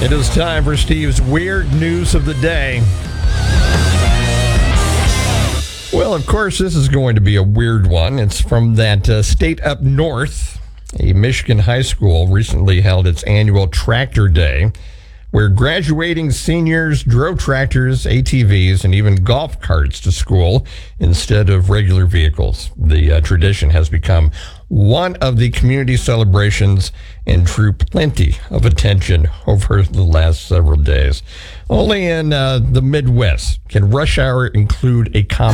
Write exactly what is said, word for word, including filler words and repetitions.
It is time for Steve's Weird News of the Day. Well, of course, this is going to be a weird one. It's from that uh, state up north. A Michigan high school recently held its annual Tractor Day, where graduating seniors drove tractors, A T Vs, and even golf carts to school instead of regular vehicles. The uh, tradition has become one of the community celebrations and drew plenty of attention over the last several days. Only in uh, the Midwest can rush hour include a common